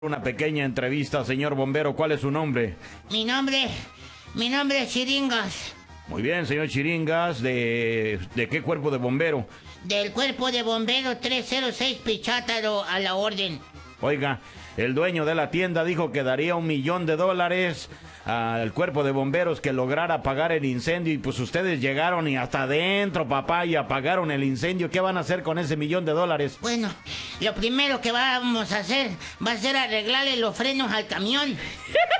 Una pequeña entrevista, señor bombero. ¿Cuál es su nombre? Mi nombre es Chiringas. Muy bien, señor Chiringas. ¿De qué cuerpo de bombero? Del cuerpo de bombero 306 Pichátaro, a la orden. Oiga, el dueño de la tienda dijo que daría $1,000,000 al cuerpo de bomberos que lograra apagar el incendio, y pues ustedes llegaron y hasta adentro, papá, y apagaron el incendio. ¿Qué van a hacer con ese $1,000,000? Bueno, lo primero que vamos a hacer va a ser arreglarle los frenos al camión.